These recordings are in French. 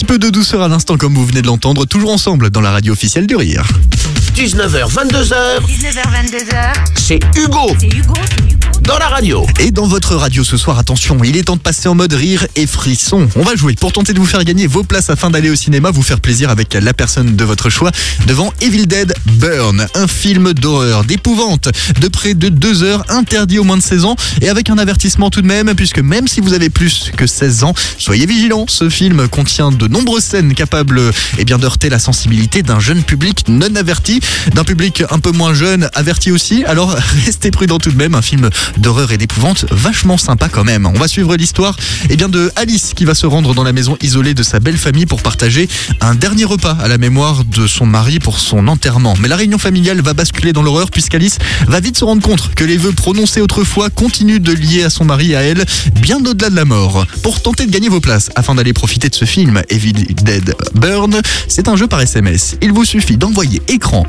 peu de douceur à l'instant comme vous venez de l'entendre, toujours ensemble dans la radio officielle du Rire. 19h, 22h. 19h, 22h. C'est Hugo. Dans la radio. Et dans votre radio ce soir, attention, il est temps de passer en mode rire et frisson. On va jouer pour tenter de vous faire gagner vos places afin d'aller au cinéma, vous faire plaisir avec la personne de votre choix devant Evil Dead Burn, un film d'horreur, d'épouvante, de près de 2 heures, interdit aux moins de 16 ans et avec un avertissement tout de même, puisque même si vous avez plus que 16 ans, soyez vigilants, ce film contient de nombreuses scènes capables d'heurter la sensibilité d'un jeune public non averti, d'un public un peu moins jeune averti aussi, alors restez prudents tout de même, un film d'horreur et d'épouvante vachement sympa quand même. On va suivre l'histoire de Alice qui va se rendre dans la maison isolée de sa belle famille pour partager un dernier repas à la mémoire de son mari pour son enterrement. Mais la réunion familiale va basculer dans l'horreur puisqu'Alice va vite se rendre compte que les vœux prononcés autrefois continuent de lier à son mari et à elle bien au-delà de la mort. Pour tenter de gagner vos places afin d'aller profiter de ce film Evil Dead Burn, c'est un jeu par SMS. Il vous suffit d'envoyer écran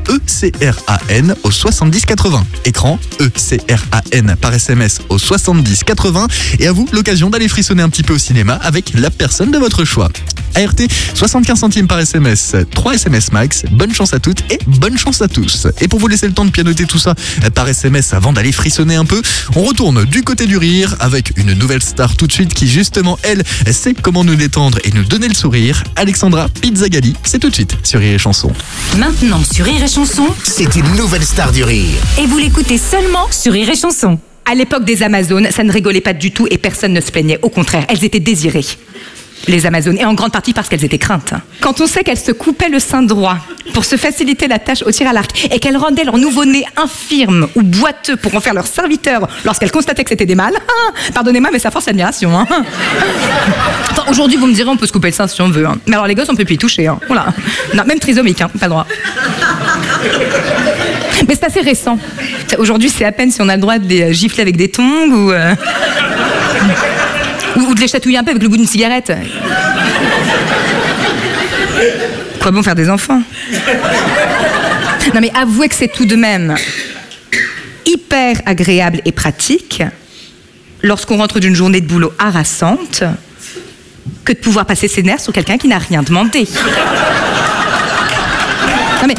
ECRAN au 70 80. Écran ECRAN par SMS au 70 80 et à vous l'occasion d'aller frissonner un petit peu au cinéma avec la personne de votre choix. ART, 75 centimes par SMS, 3 SMS max, bonne chance à toutes et bonne chance à tous. Et pour vous laisser le temps de pianoter tout ça par SMS avant d'aller frissonner un peu, on retourne du côté du rire avec une nouvelle star tout de suite qui justement, elle, sait comment nous détendre et nous donner le sourire. Alexandra Pizzagalli, c'est tout de suite sur Rire et Chanson. Maintenant sur Rire et Chanson. C'est une nouvelle star du rire. Et vous l'écoutez seulement sur Rire et Chanson. À l'époque des Amazones, ça ne rigolait pas du tout et personne ne se plaignait. Au contraire, elles étaient désirées, les Amazones, et en grande partie parce qu'elles étaient craintes. Quand on sait qu'elles se coupaient le sein droit pour se faciliter la tâche au tir à l'arc et qu'elles rendaient leur nouveau-né infirme ou boiteux pour en faire leur serviteur lorsqu'elles constataient que c'était des mâles, pardonnez-moi, mais ça force l'admiration. Enfin, aujourd'hui, vous me direz, on peut se couper le sein si on veut. Mais alors les gosses, on peut plus y toucher. Voilà. Non, même trisomique, pas le droit. Mais c'est assez récent. Aujourd'hui, c'est à peine si on a le droit de les gifler avec des tongs ou de les chatouiller un peu avec le goût d'une cigarette. Quoi bon faire des enfants? Non mais avouez que c'est tout de même hyper agréable et pratique lorsqu'on rentre d'une journée de boulot harassante que de pouvoir passer ses nerfs sur quelqu'un qui n'a rien demandé. Non mais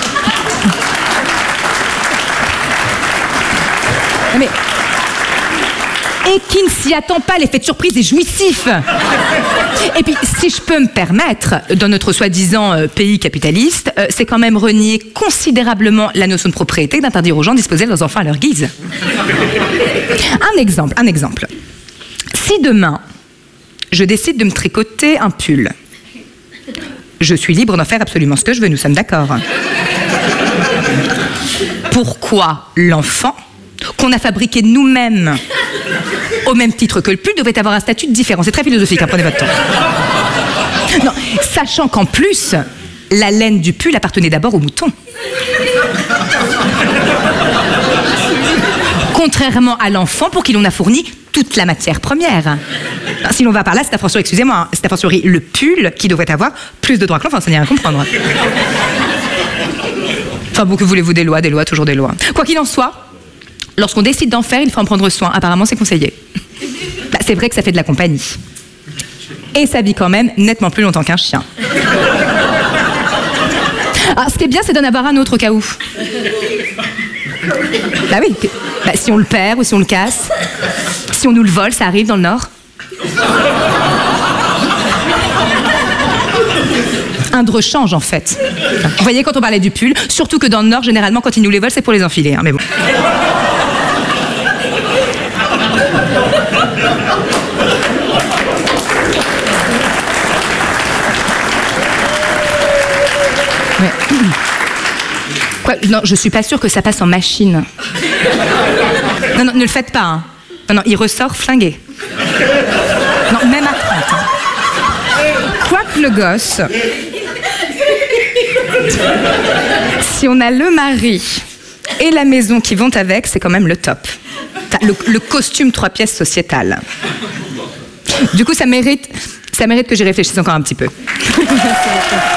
et qui ne s'y attend pas, l'effet de surprise est jouissif. Et puis, si je peux me permettre, dans notre soi-disant pays capitaliste, c'est quand même renier considérablement la notion de propriété d'interdire aux gens de disposer de leurs enfants à leur guise. Un exemple. Si demain, je décide de me tricoter un pull, je suis libre d'en faire absolument ce que je veux, nous sommes d'accord. Pourquoi l'enfant qu'on a fabriqué nous-mêmes au même titre que le pull devait avoir un statut différent? C'est très philosophique, prenez votre temps. Non, sachant qu'en plus, la laine du pull appartenait d'abord aux moutons. Contrairement à l'enfant pour qui l'on a fourni toute la matière première. Si l'on va par là, c'est a fortiori, excusez-moi, c'est a fortiori le pull qui devrait avoir plus de droits que l'enfant, ça n'y a rien à comprendre. Enfin bon, que voulez-vous, des lois, toujours des lois. Quoi qu'il en soit, lorsqu'on décide d'en faire, il faut en prendre soin. Apparemment, c'est conseillé. C'est vrai que ça fait de la compagnie. Et ça vit quand même nettement plus longtemps qu'un chien. Alors, ce qui est bien, c'est d'en avoir un autre au cas où. Bah oui. Si on le perd ou si on le casse, si on nous le vole, ça arrive dans le Nord. Un de rechange, en fait. Vous voyez, quand on parlait du pull, surtout que dans le Nord, généralement, quand ils nous les volent, c'est pour les enfiler. Mais bon. Ouais. Quoi? Non, je suis pas sûre que ça passe en machine. Non, ne le faites pas. Non, il ressort flingué. Non, même à 30. Quoique le gosse, si on a le mari et la maison qui vont avec, c'est quand même le top. Le costume 3 pièces sociétal. Du coup, ça mérite que j'y réfléchisse encore un petit peu. Merci beaucoup.